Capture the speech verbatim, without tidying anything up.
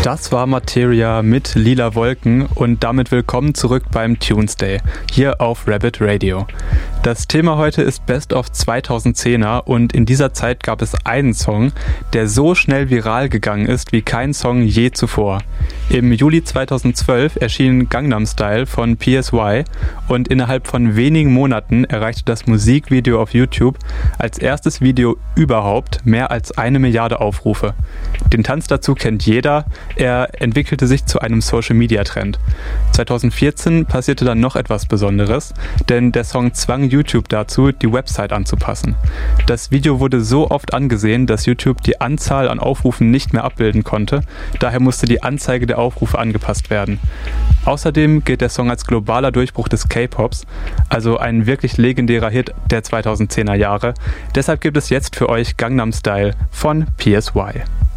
Das war Materia mit Lila Wolken und damit willkommen zurück beim Tuesday, hier auf Rabbit Radio. Das Thema heute ist Best of zweitausendzehner und in dieser Zeit gab es einen Song, der so schnell viral gegangen ist wie kein Song je zuvor. Im Juli zweitausendzwölf erschien Gangnam Style von P S Y und innerhalb von wenigen Monaten erreichte das Musikvideo auf YouTube als erstes Video überhaupt mehr als eine Milliarde Aufrufe. Den Tanz dazu kennt jeder, er entwickelte sich zu einem Social-Media-Trend. zweitausendvierzehn passierte dann noch etwas Besonderes, denn der Song zwang YouTube dazu, die Website anzupassen. Das Video wurde so oft angesehen, dass YouTube die Anzahl an Aufrufen nicht mehr abbilden konnte, daher musste die Anzeige der Aufrufe angepasst werden. Außerdem gilt der Song als globaler Durchbruch des K-Pops, also ein wirklich legendärer Hit der zweitausendzehner Jahre. Deshalb gibt es jetzt für euch Gangnam Style von P S Y.